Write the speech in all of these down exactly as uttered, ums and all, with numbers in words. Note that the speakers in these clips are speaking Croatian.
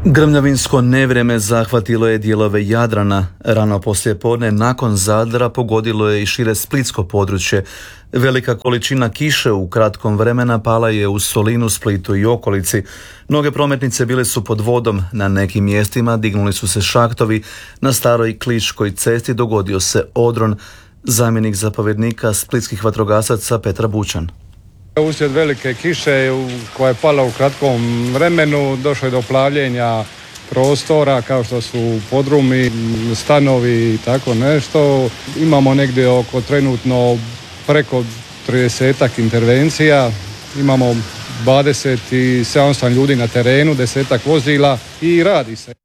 Grmljavinsko nevrijeme zahvatilo je dijelove Jadrana. Rano poslijepodne nakon Zadra pogodilo je i šire splitsko područje. Velika količina kiše u kratkom vremena pala je u Solinu, Splitu i okolici. Mnoge prometnice bile su pod vodom, na nekim mjestima dignuli su se šahtovi, na staroj Kliškoj cesti dogodio se odron. Zamjenik zapovjednika splitskih vatrogasaca Petar Bučan. Uslijed velike kiše koja je pala u kratkom vremenu došlo je do plavljenja prostora kao što su podrumi, stanovi i tako nešto. Imamo negdje oko trenutno preko tridesetak intervencija, imamo dvadeset sedam ljudi na terenu, desetak vozila i radi se.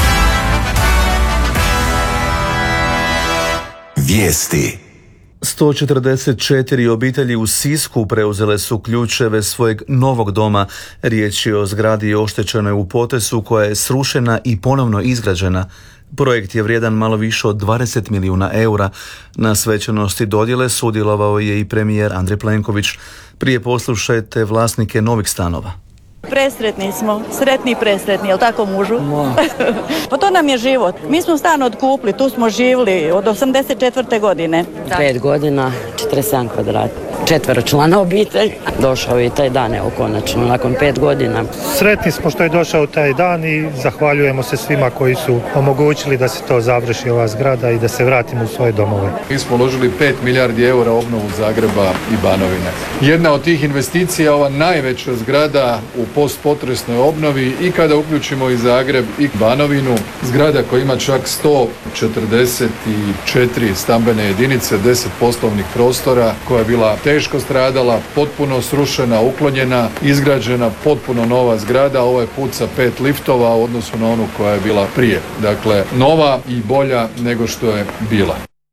Vijesti. sto četrdeset četiri obitelji u Sisku preuzele su ključeve svojeg novog doma. Riječ je o zgradi oštećenoj u potresu koja je srušena i ponovno izgrađena. Projekt je vrijedan malo više od dvadeset milijuna eura. Na svečanosti dodjele sudjelovao je i premijer Andrej Plenković. Prije poslušajte vlasnike novih stanova. Presretni smo, sretni i presretni, jel tako mužu? Pa to nam je život. Mi smo stan otkupili, tu smo živjeli od osamdeset četvrte godine. Pet godina, četrdeset sedam kvadrata. Četvero člana obitelj. Došao je i taj dan, evo konačno, nakon pet godina. Sretni smo što je došao taj dan i zahvaljujemo se svima koji su omogućili da se to završi, ova zgrada, i da se vratimo u svoje domove. Mi smo uložili pet milijardi eura u obnovu Zagreba i Banovine. Jedna od tih investicija, ova najveća zgrada u postpotresnoj obnovi, i kada uključimo i Zagreb i Banovinu, zgrada koja ima čak sto četrdeset četiri stambene jedinice, deset poslovnih prostora, koja je bila teško stradala, potpuno srušena, uklonjena, izgrađena potpuno nova zgrada, ovaj put sa pet liftova u odnosu na onu koja je bila prije. Dakle, nova i bolja nego što je bila.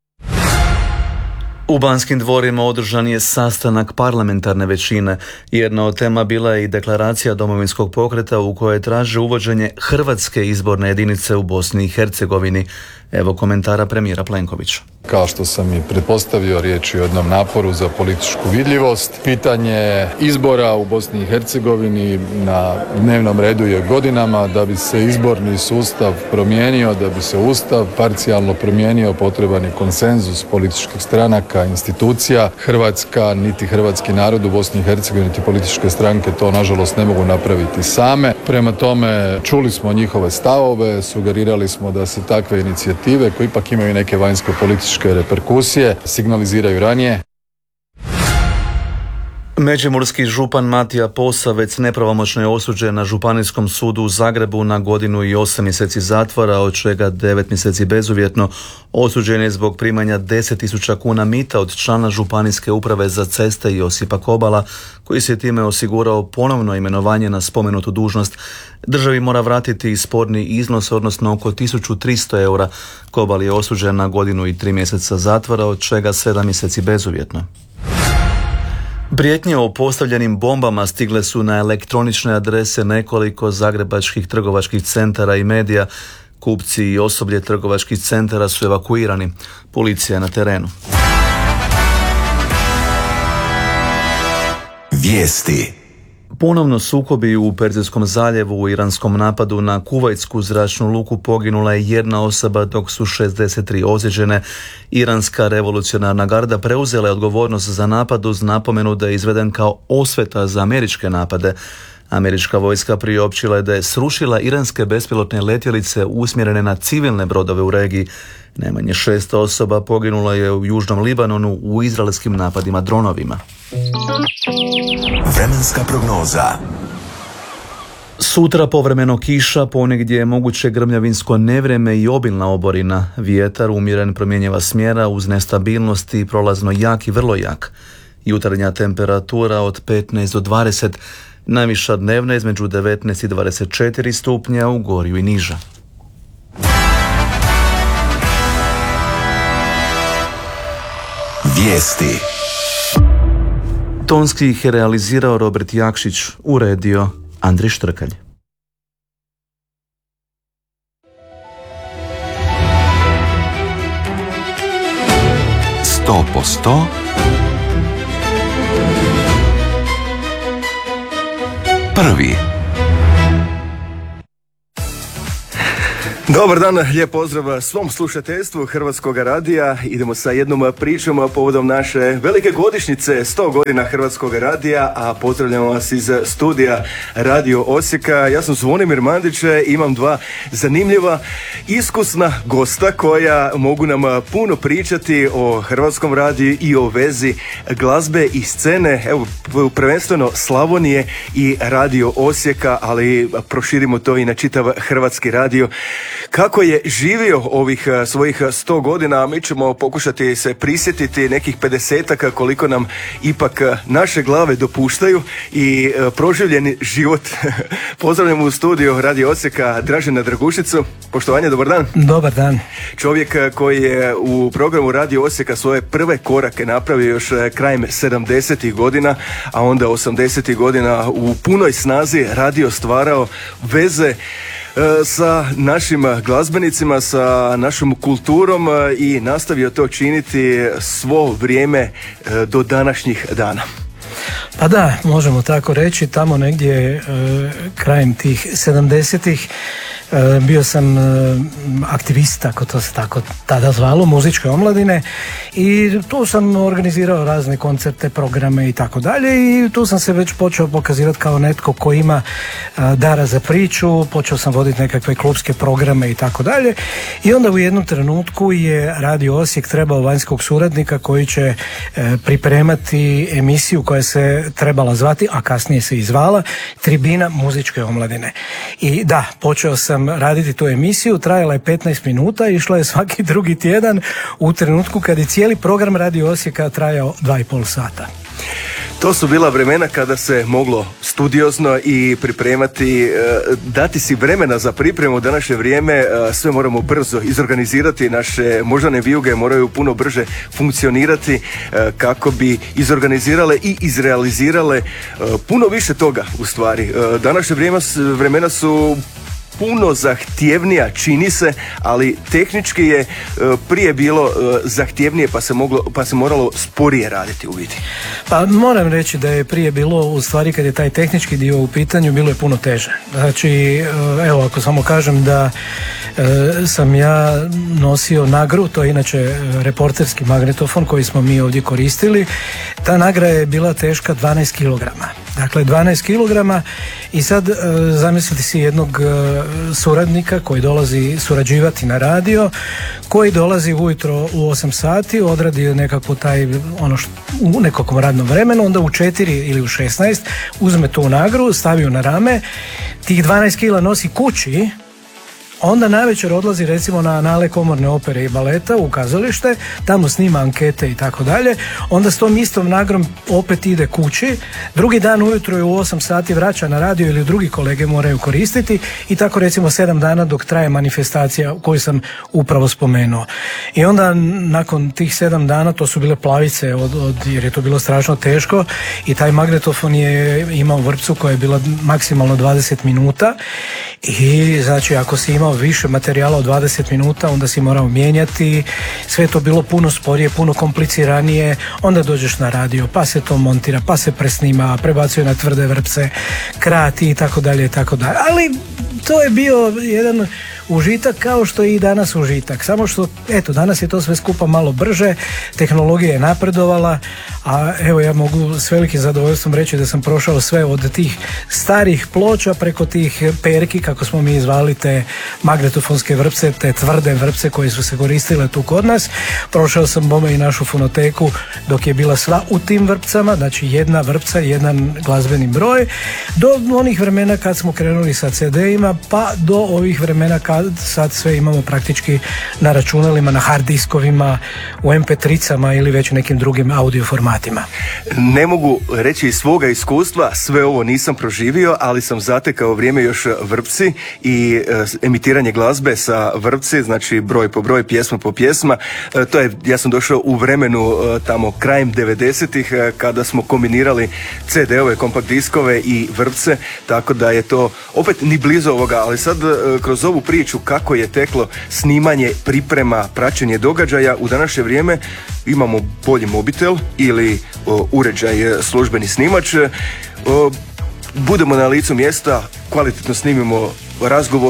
U Banskim dvorima održan je sastanak parlamentarne većine. Jedna od tema bila je i deklaracija Domovinskog pokreta u kojoj traže uvođenje hrvatske izborne jedinice u Bosni i Hercegovini. Evo komentara premijera Plenkovića. Kao što sam i pretpostavio, riječ je o jednom naporu za političku vidljivost. Pitanje izbora u Bosni i Hercegovini na dnevnom redu je godinama. Da bi se izborni sustav promijenio, da bi se ustav parcijalno promijenio, potreban je konsenzus političkih stranaka, institucija. Hrvatska, niti hrvatski narod u Bosni i Hercegovini, niti političke stranke to nažalost ne mogu napraviti same. Prema tome, čuli smo njihove stavove, sugerirali smo da se takve inicijative, koje ipak imaju neke vanjsko političke reperkusije, signaliziraju ranije. Međimurski župan Matija Posavec nepravomoćno je osuđen na Županijskom sudu u Zagrebu na godinu i osam mjeseci zatvora, od čega devet mjeseci bezuvjetno. Osuđen je zbog primanja deset tisuća kuna mita od člana Županijske uprave za ceste Josipa Kobala, koji se time osigurao ponovno imenovanje na spomenutu dužnost. Državi mora vratiti sporni iznos, odnosno oko tisuću tristo eura. Kobal je osuđen na godinu i tri mjeseca zatvora, od čega sedam mjeseci bezuvjetno. Prijetnje o postavljenim bombama stigle su na elektronične adrese nekoliko zagrebačkih trgovačkih centara i medija. Kupci i osoblje trgovačkih centara su evakuirani. Policija je na terenu. Vijesti. Ponovno sukobi u Perzijskom zaljevu. U iranskom napadu na kuvajtsku zračnu luku poginula je jedna osoba, dok su šezdeset tri ozlijeđene. Iranska revolucionarna garda preuzela je odgovornost za napad uz napomenu da je izveden kao osveta za američke napade. Američka vojska priopćila je da je srušila iranske bespilotne letjelice usmjerene na civilne brodove u regiji. Najmanje šest osoba poginulo je u južnom Libanonu u izraelskim napadima dronovima. Vremenska prognoza. Sutra povremeno kiša, ponegdje je moguće grmljavinsko nevrijeme i obilna oborina. Vjetar umjeren promjenjiva smjera uz nestabilnost i prolazno jak i vrlo jak. Jutarnja temperatura od petnaest do dvadeset, najviša dnevna između devetnaest i dvadeset četiri stupnja, u Gorju i niža. Vijesti. Tonski ih je realizirao Robert Jakšić, uredio Andrej Štrkalj. Sto po sto. Prvi. Dobar dan, lijep pozdrav svom slušateljstvu Hrvatskog radija. Idemo sa jednom pričom povodom naše velike godišnjice, sto godina Hrvatskog radija, a pozdravljamo vas iz studija Radio Osijeka. Ja sam Zvonimir Mandić, imam dva zanimljiva, iskusna gosta koja mogu nam puno pričati o Hrvatskom radiju i o vezi glazbe i scene, evo, prvenstveno Slavonije i Radio Osijeka, ali proširimo to i na čitav Hrvatski radio. Kako je živio ovih svojih sto godina, mi ćemo pokušati se prisjetiti nekih pedesetaka koliko nam ipak naše glave dopuštaju i proživljeni život. Pozdravljam u studiju Radio Osijeka Dražena Dragušicu. Poštovanje, dobar dan. Dobar dan. Čovjek koji je u programu Radio Osijeka svoje prve korake napravio još krajem sedamdesetih godina, a onda osamdesetih godina u punoj snazi radio stvarao veze sa našim glazbenicima, sa našom kulturom i nastavio to činiti svo vrijeme do današnjih dana. Pa da, možemo tako reći, tamo negdje e, krajem tih sedamdesetih e, bio sam e, aktivist, tako to se tako tada zvalo, muzičke omladine, i tu sam organizirao razne koncerte, programe i tako dalje, i tu sam se već počeo pokazivati kao netko ko ima e, dara za priču, počeo sam voditi nekakve klubske programe i tako dalje, i onda u jednom trenutku je Radio Osijek trebao vanjskog suradnika koji će e, pripremati emisiju koja se trebala zvati, a kasnije se i zvala, Tribina muzičke omladine. I da, počeo sam raditi tu emisiju, trajala je petnaest minuta, išla je svaki drugi tjedan u trenutku kad je cijeli program Radio Osijeka trajao dva i pol sata. To su bila vremena kada se moglo studiozno i pripremati, dati si vremena za pripremu. U današnje vrijeme sve moramo brzo izorganizirati, naše moždane vijuge moraju puno brže funkcionirati kako bi izorganizirale i izrealizirale puno više toga u stvari. Današnje vremena su puno zahtjevnija, čini se, ali tehnički je prije bilo zahtjevnije, pa se moglo, pa se moralo sporije raditi u biti. Pa moram reći da je prije bilo, u stvari kad je taj tehnički dio u pitanju, bilo je puno teže. Znači, evo, ako samo kažem da e, sam ja nosio nagru, to je inače reporterski magnetofon koji smo mi ovdje koristili, ta nagra je bila teška dvanaest kilograma. Dakle, dvanaest kilograma, i sad e, zamislite si jednog e, suradnika koji dolazi surađivati na radio, koji dolazi ujutro u osam sati, odradi nekako taj, ono što, u nekakvom radnom vremenu, onda u četiri ili u šesnaest uzme tu nagru, stavi na rame, tih dvanaest kila nosi kući, onda navečer odlazi recimo na anale komorne opere i baleta u kazalište, tamo snima ankete i tako dalje, onda s tom istom nagrom opet ide kući, drugi dan ujutro je u osam sati vraća na radio ili drugi kolege moraju koristiti, i tako recimo sedam dana dok traje manifestacija koju sam upravo spomenuo. I onda nakon tih sedam dana, to su bile plavice od, od, jer je to bilo strašno teško, i taj magnetofon je imao vrpcu koja je bila maksimalno dvadeset minuta, i znači ako si imao više materijala od dvadeset minuta, onda si morao mijenjati, sve to bilo puno sporije, puno kompliciranije, onda dođeš na radio, pa se to montira, pa se presnima, prebacuje na tvrde vrpce, krati i tako dalje i tako dalje. Ali to je bio jedan užitak, kao što je i danas užitak, samo što eto, danas je to sve skupa malo brže, tehnologija je napredovala, a evo, ja mogu s velikim zadovoljstvom reći da sam prošao sve od tih starih ploča preko tih perki, kako smo mi zvali te magnetofonske vrpce, te tvrde vrpce koje su se koristile tu kod nas. Prošao sam bome i našu fonoteku dok je bila sva u tim vrpcama, znači jedna vrpca, jedan glazbeni broj, do onih vremena kad smo krenuli sa ce de-ima, pa do ovih vremena kad sad sve imamo praktički na računalima, na hard diskovima, u em pe tricama ili već nekim drugim audio formatima. Ne mogu reći iz svoga iskustva, sve ovo nisam proživio, ali sam zatekao vrijeme još vrpci i e, emitiranje glazbe sa vrpci, znači broj po broj, pjesma po pjesma. E, to je, ja sam došao u vremenu e, tamo krajem devedesetih e, kada smo kombinirali ce de-ove, kompakt diskove i vrpce, tako da je to opet ni blizu ovoga, ali sad e, kroz ovu priču kako je teklo snimanje, priprema, praćenje događaja, u današnje vrijeme imamo bolji mobitel ili o, uređaj, službeni snimač, o, budemo na licu mjesta, kvalitetno snimimo razgovor,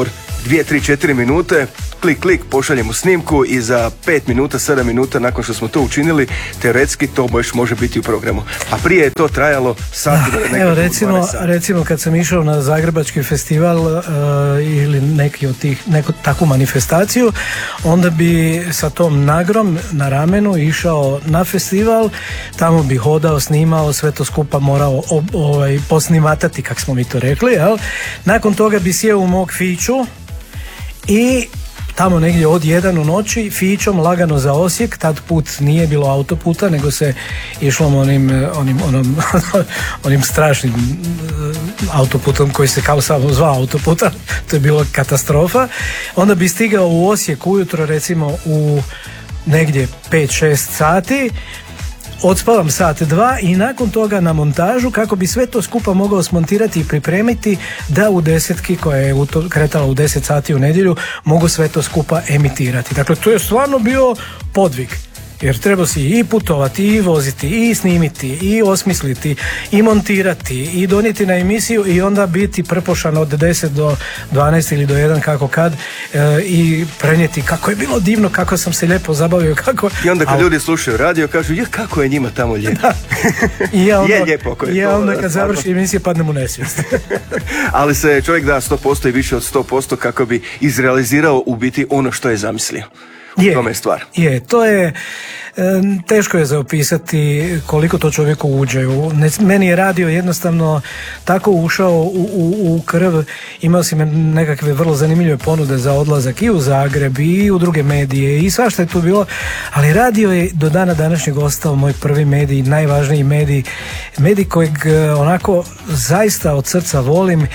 dvije, tri, četiri minute, klik, klik, pošaljemo snimku i za pet minuta, sedam minuta nakon što smo to učinili, teoretski to baš može biti u programu. A prije je to trajalo sati. Da, evo recimo, recimo kad sam išao na Zagrebački festival uh, ili neki od tih, neku takvu manifestaciju, onda bi sa tom nagrom na ramenu išao na festival, tamo bi hodao, snimao, sve to skupa morao ob, ovaj, posnimatati, kak smo mi to rekli, jel? Nakon toga bi sjeo u mog fiću i tamo negdje od jedan u noći fićom lagano za Osijek, tad put nije bilo autoputa, nego se išlo onim, onim, onom, onim strašnim autoputom koji se kao samo zvao autoputa, to je bilo katastrofa. Onda bi stigao u Osijek ujutro recimo u negdje pet šest sati, odspavam sat dva i nakon toga na montažu kako bi sve to skupa mogao smontirati i pripremiti da u desetki koja je kretala u deset sati u nedjelju mogu sve to skupa emitirati. Dakle, to je stvarno bio podvig. Jer treba si i putovati, i voziti, i snimiti, i osmisliti, i montirati, i donijeti na emisiju i onda biti prepošan od deset do dvanaest ili do jedan kako kad e, i prenijeti kako je bilo divno, kako sam se lijepo zabavio. Kako... I onda kad Al... ljudi slušaju radio kažu, je kako je njima tamo lijepo. I ja onda, je lijepo ako je ja to. onda kad završi emisija padnem u nesvijest. Ali se čovjek da sto posto i više od sto posto kako bi izrealizirao u biti ono što je zamislio. Je, tome je stvar. Je, to je, e, teško je zaopisati koliko to čovjeku uđe. U, ne, meni je radio jednostavno tako ušao u, u, u krv, imao si me nekakve vrlo zanimljive ponude za odlazak i u Zagreb i u druge medije i svašta je tu bilo, ali radio je do dana današnjeg ostao moj prvi medij, najvažniji medij, medij kojeg onako zaista od srca volim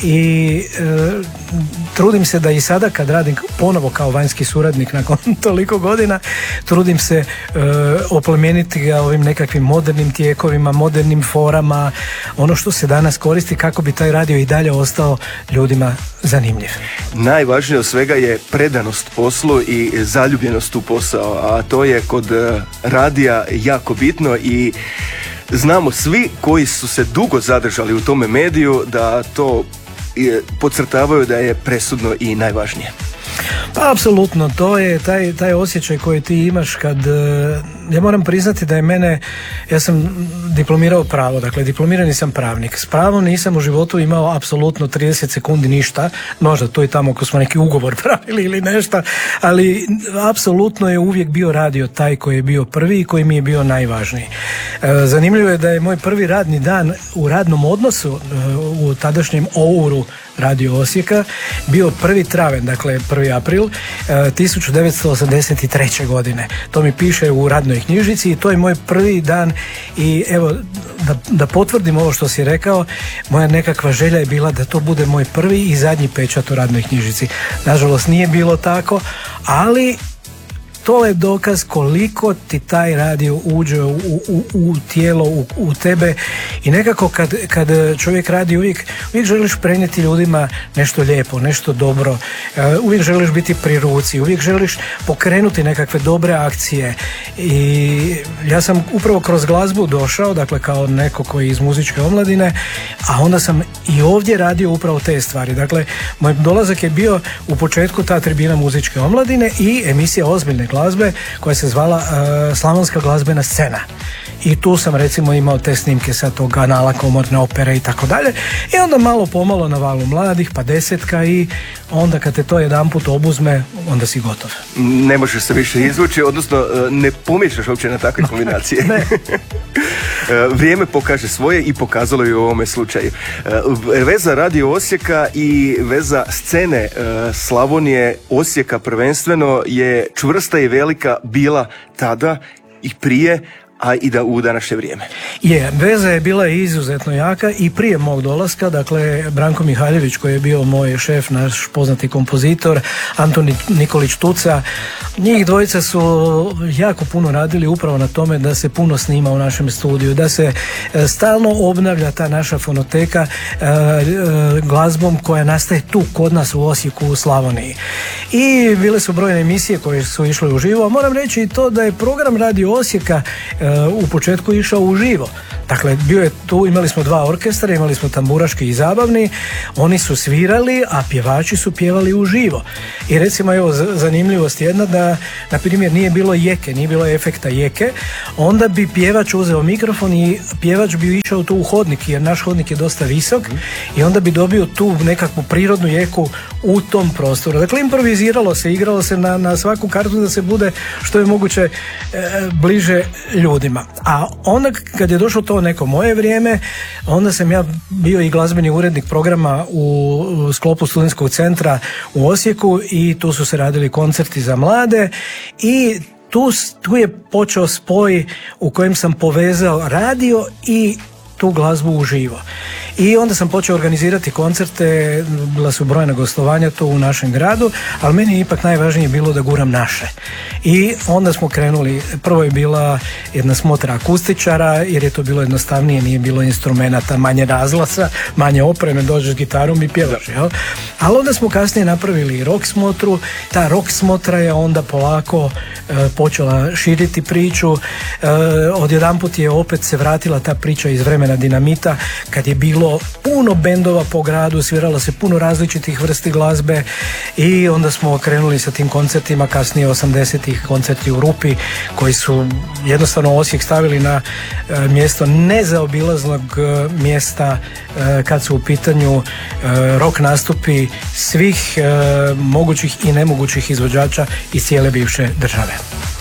i e, trudim se da i sada kad radim ponovo kao vanjski suradnik nakon toliko godina, trudim se e, oplemeniti ga ovim nekakvim modernim tijekovima, modernim forama, ono što se danas koristi kako bi taj radio i dalje ostao ljudima zanimljiv. Najvažnije od svega je predanost poslu i zaljubljenost u posao, a to je kod radija jako bitno i znamo svi koji su se dugo zadržali u tome mediju da to podcrtavaju da je presudno i najvažnije. Pa apsolutno, to je taj, taj osjećaj koji ti imaš kad, ja moram priznati da je mene, ja sam diplomirao pravo, dakle diplomirani sam pravnik, s pravom nisam u životu imao apsolutno trideset sekundi ništa, možda to i tamo ako smo neki ugovor pravili ili nešto, ali apsolutno je uvijek bio radio taj koji je bio prvi i koji mi je bio najvažniji. Zanimljivo je da je moj prvi radni dan u radnom odnosu u tadašnjem Ouru Radio Osijeka bio prvi traven, dakle prvi april tisuću devetsto osamdeset treće godine. To mi piše u radnoj knjižici i to je moj prvi dan i evo da, da potvrdim ovo što si rekao, moja nekakva želja je bila da to bude moj prvi i zadnji pečat u radnoj knjižici. Nažalost nije bilo tako, ali to je dokaz koliko ti taj radio uđe u, u, u tijelo, u, u tebe i nekako kad, kad čovjek radi uvijek, uvijek želiš prenijeti ljudima nešto lijepo, nešto dobro, uvijek želiš biti pri ruci, uvijek želiš pokrenuti nekakve dobre akcije i ja sam upravo kroz glazbu došao, dakle kao neko koji je iz muzičke omladine, a onda sam i ovdje radio upravo te stvari. Dakle, moj dolazak je bio u početku ta tribina muzičke omladine i emisija ozbiljne glazbe koja se zvala uh, Slavonska glazbena scena. I tu sam recimo imao te snimke sa tog kanala komorne opere i tako dalje. I onda malo pomalo na valu mladih, pa desetka i onda kad te to jedanput obuzme, onda si gotov. Ne možeš se više izvući, odnosno ne pomišljaš uopće na takve kombinacije. Ne. Vrijeme pokaže svoje i pokazalo je u ovome slučaju. Veza Radio Osijeka i veza scene Slavonije Osijeka prvenstveno je čvrsta i velika bila tada i prije, a i da u današnje vrijeme. Je, veza je bila izuzetno jaka i prije mog dolaska, dakle Branko Mihaljević koji je bio moj šef, naš poznati kompozitor, Antoni Nikolić Tuca, njih dvojica su jako puno radili upravo na tome da se puno snima u našem studiju, da se stalno obnavlja ta naša fonoteka e, e, glazbom koja nastaje tu kod nas u Osijeku, u Slavoniji. I bile su brojne emisije koje su išle uživo, a moram reći i to da je program Radio Osijeka e, u početku išao uživo. Dakle, bio je tu, imali smo dva orkestra, imali smo tamburaški i zabavni, oni su svirali, a pjevači su pjevali uživo. I recimo, evo, zanimljivost jedna da, na primjer, nije bilo jeke, nije bilo efekta jeke, onda bi pjevač uzeo mikrofon i pjevač bi išao tu u hodnik, jer naš hodnik je dosta visok, i onda bi dobio tu nekakvu prirodnu jeku u tom prostoru. Dakle, improviziralo se, igralo se na, na svaku kartu da se bude što je moguće e, bliže ljudima. A onda kad je došlo to neko moje vrijeme, onda sam ja bio i glazbeni urednik programa u, u sklopu Studentskog centra u Osijeku i tu su se radili koncerti za mlade i tu, tu je počeo spoj u kojem sam povezao radio i tu glazbu uživo. I onda sam počeo organizirati koncerte, bila su brojna gostovanja tu u našem gradu, ali meni je ipak najvažnije bilo da guram naše. I onda smo krenuli, prvo je bila jedna smotra akustičara, jer je to bilo jednostavnije, nije bilo instrumenata, manje razglasa, manje opreme, dođeš gitarom i pjevaš, jel? Ali onda smo kasnije napravili rock smotru, ta rock smotra je onda polako e, počela širiti priču, e, odjedanput je opet se vratila ta priča iz vremena Dinamita, kad je bilo puno bendova po gradu, sviralo se puno različitih vrsti glazbe i onda smo krenuli sa tim koncertima, kasnije osamdesetih koncerti u Rupi, koji su jednostavno Osijek stavili na e, mjesto nezaobilaznog e, mjesta e, kad su u pitanju e, rock nastupi svih e, mogućih i nemogućih izvođača iz cijele bivše države.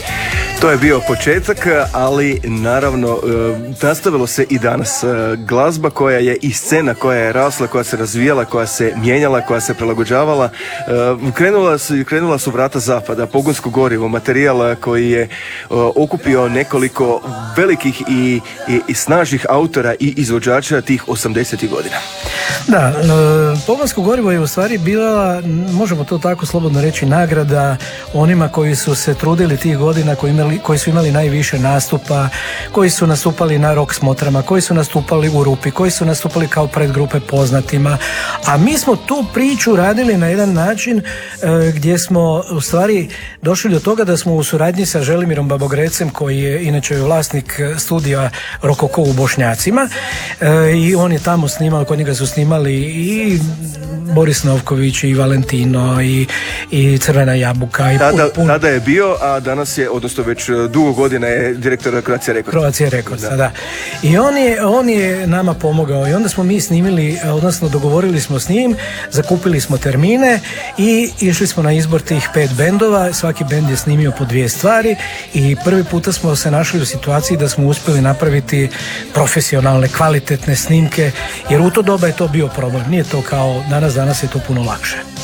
To je bio početak, ali naravno nastavilo se i danas. Glazba koja je i scena koja je rasla, koja se razvijala, koja se mijenjala, koja se prilagođavala. Krenula su, krenula su vrata zapada, pogonsko gorivo, materijal koji je okupio nekoliko velikih i, i, i snažnih autora i izvođača tih osamdesetih godina. Da, pogonsko gorivo je u stvari bila, možemo to tako slobodno reći, nagrada onima koji su se trudili tih godina, koji imali koji su imali najviše nastupa, koji su nastupali na rock smotrama, koji su nastupali u Rupi, koji su nastupali kao predgrupe poznatima. A mi smo tu priču radili na jedan način e, gdje smo u stvari došli do toga da smo u suradnji sa Želimirom Babogrecem, koji je inače vlasnik studija Rokoko u Bošnjacima, e, i on je tamo snimao, kod njega su snimali i Boris Novković i Valentino i, i Crvena jabuka. I tada, pun, pun... tada je bio, a danas je, odnosno već dugo godina je direktor Croatia Records. Croatia Records, da. da. I on je, on je nama pomogao i onda smo mi snimili, odnosno dogovorili smo s njim, zakupili smo termine i išli smo na izbor tih pet bendova, svaki bend je snimio po dvije stvari i prvi puta smo se našli u situaciji da smo uspjeli napraviti profesionalne, kvalitetne snimke, jer u to doba je to bio problem, nije to kao danas, danas je to puno lakše.